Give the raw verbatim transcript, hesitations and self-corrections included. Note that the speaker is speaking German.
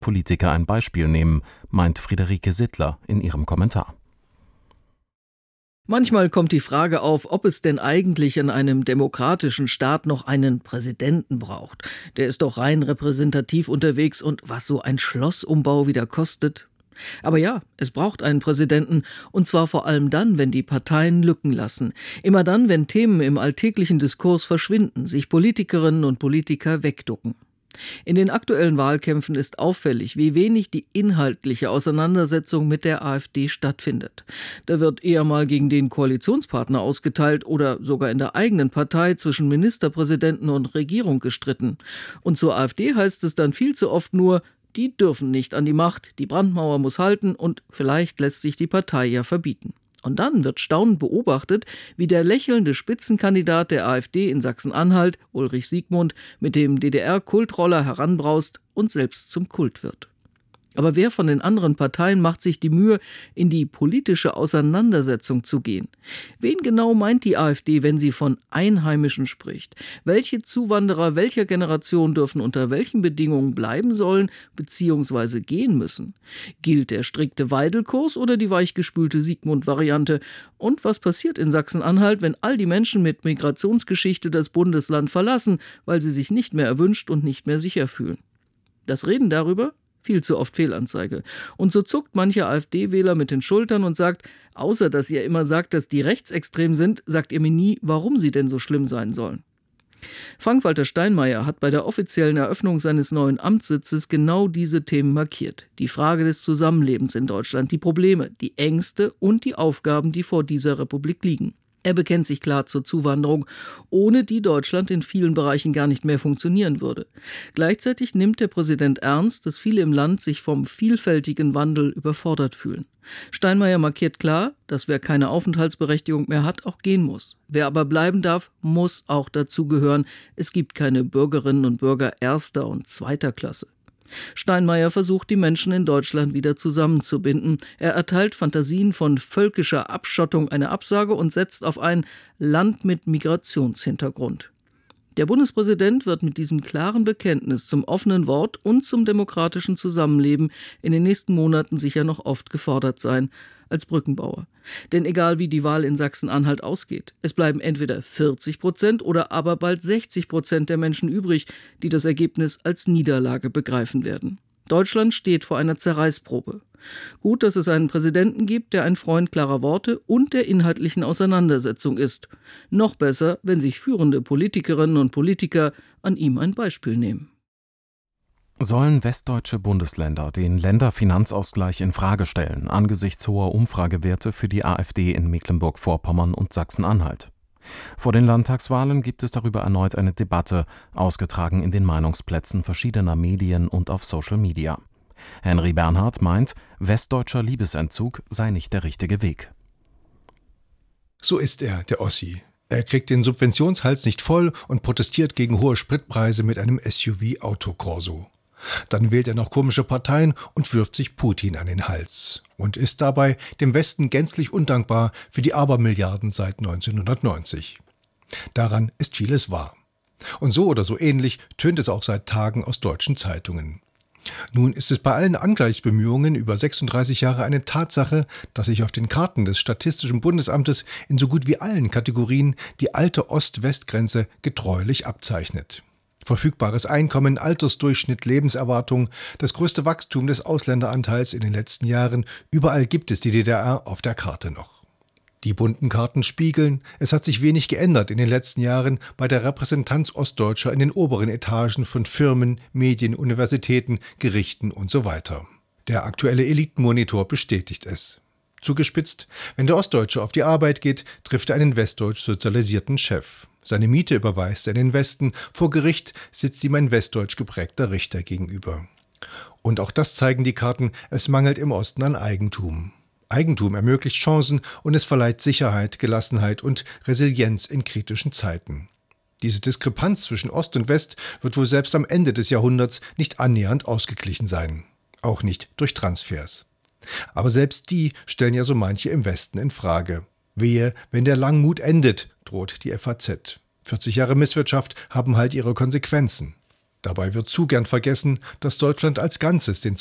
Politiker ein Beispiel nehmen, meint Friederike Sittler in ihrem Kommentar. Manchmal kommt die Frage auf, ob es denn eigentlich in einem demokratischen Staat noch einen Präsidenten braucht. Der ist doch rein repräsentativ unterwegs und was so ein Schlossumbau wieder kostet. Aber ja, es braucht einen Präsidenten, und zwar vor allem dann, wenn die Parteien Lücken lassen. Immer dann, wenn Themen im alltäglichen Diskurs verschwinden, sich Politikerinnen und Politiker wegducken. In den aktuellen Wahlkämpfen ist auffällig, wie wenig die inhaltliche Auseinandersetzung mit der AfD stattfindet. Da wird eher mal gegen den Koalitionspartner ausgeteilt oder sogar in der eigenen Partei zwischen Ministerpräsidenten und Regierung gestritten. Und zur AfD heißt es dann viel zu oft nur, die dürfen nicht an die Macht, die Brandmauer muss halten und vielleicht lässt sich die Partei ja verbieten. Und dann wird staunend beobachtet, wie der lächelnde Spitzenkandidat der AfD in Sachsen-Anhalt, Ulrich Siegmund, mit dem D D R-Kultroller heranbraust und selbst zum Kult wird. Aber wer von den anderen Parteien macht sich die Mühe, in die politische Auseinandersetzung zu gehen? Wen genau meint die AfD, wenn sie von Einheimischen spricht? Welche Zuwanderer welcher Generation dürfen unter welchen Bedingungen bleiben sollen bzw. gehen müssen? Gilt der strikte Weidelkurs oder die weichgespülte Siegmund-Variante? Und was passiert in Sachsen-Anhalt, wenn all die Menschen mit Migrationsgeschichte das Bundesland verlassen, weil sie sich nicht mehr erwünscht und nicht mehr sicher fühlen? Das Reden darüber? Viel zu oft Fehlanzeige. Und so zuckt mancher AfD-Wähler mit den Schultern und sagt, außer dass ihr immer sagt, dass die rechtsextrem sind, sagt ihr mir nie, warum sie denn so schlimm sein sollen. Frank-Walter Steinmeier hat bei der offiziellen Eröffnung seines neuen Amtssitzes genau diese Themen markiert. Die Frage des Zusammenlebens in Deutschland, die Probleme, die Ängste und die Aufgaben, die vor dieser Republik liegen. Er bekennt sich klar zur Zuwanderung, ohne die Deutschland in vielen Bereichen gar nicht mehr funktionieren würde. Gleichzeitig nimmt der Präsident ernst, dass viele im Land sich vom vielfältigen Wandel überfordert fühlen. Steinmeier markiert klar, dass wer keine Aufenthaltsberechtigung mehr hat, auch gehen muss. Wer aber bleiben darf, muss auch dazugehören. Es gibt keine Bürgerinnen und Bürger erster und zweiter Klasse. Steinmeier versucht, die Menschen in Deutschland wieder zusammenzubinden. Er erteilt Fantasien von völkischer Abschottung eine Absage und setzt auf ein Land mit Migrationshintergrund. Der Bundespräsident wird mit diesem klaren Bekenntnis zum offenen Wort und zum demokratischen Zusammenleben in den nächsten Monaten sicher noch oft gefordert sein, als Brückenbauer. Denn egal wie die Wahl in Sachsen-Anhalt ausgeht, es bleiben entweder vierzig Prozent oder aber bald sechzig Prozent der Menschen übrig, die das Ergebnis als Niederlage begreifen werden. Deutschland steht vor einer Zerreißprobe. Gut, dass es einen Präsidenten gibt, der ein Freund klarer Worte und der inhaltlichen Auseinandersetzung ist. Noch besser, wenn sich führende Politikerinnen und Politiker an ihm ein Beispiel nehmen. Sollen westdeutsche Bundesländer den Länderfinanzausgleich in Frage stellen, angesichts hoher Umfragewerte für die AfD in Mecklenburg-Vorpommern und Sachsen-Anhalt? Vor den Landtagswahlen gibt es darüber erneut eine Debatte, ausgetragen in den Meinungsplätzen verschiedener Medien und auf Social Media. Henry Bernhard meint, westdeutscher Liebesentzug sei nicht der richtige Weg. So ist er, der Ossi. Er kriegt den Subventionshals nicht voll und protestiert gegen hohe Spritpreise mit einem S U V-Autokorso. Dann wählt er noch komische Parteien und wirft sich Putin an den Hals und ist dabei dem Westen gänzlich undankbar für die Abermilliarden seit neunzehnhundertneunzig. Daran ist vieles wahr. Und so oder so ähnlich tönt es auch seit Tagen aus deutschen Zeitungen. Nun ist es bei allen Angleichsbemühungen über sechsunddreißig Jahre eine Tatsache, dass sich auf den Karten des Statistischen Bundesamtes in so gut wie allen Kategorien die alte Ost-West-Grenze getreulich abzeichnet. Verfügbares Einkommen, Altersdurchschnitt, Lebenserwartung, das größte Wachstum des Ausländeranteils in den letzten Jahren, überall gibt es die D D R auf der Karte noch. Die bunten Karten spiegeln, es hat sich wenig geändert in den letzten Jahren bei der Repräsentanz Ostdeutscher in den oberen Etagen von Firmen, Medien, Universitäten, Gerichten und so weiter. Der aktuelle Elitenmonitor bestätigt es. Zugespitzt, wenn der Ostdeutsche auf die Arbeit geht, trifft er einen westdeutsch sozialisierten Chef. Seine Miete überweist er in den Westen, vor Gericht sitzt ihm ein westdeutsch geprägter Richter gegenüber. Und auch das zeigen die Karten, es mangelt im Osten an Eigentum. Eigentum ermöglicht Chancen und es verleiht Sicherheit, Gelassenheit und Resilienz in kritischen Zeiten. Diese Diskrepanz zwischen Ost und West wird wohl selbst am Ende des Jahrhunderts nicht annähernd ausgeglichen sein. Auch nicht durch Transfers. Aber selbst die stellen ja so manche im Westen in Frage. Wehe, wenn der Langmut endet, droht die F A Z. vierzig Jahre Misswirtschaft haben halt ihre Konsequenzen. Dabei wird zu gern vergessen, dass Deutschland als Ganzes den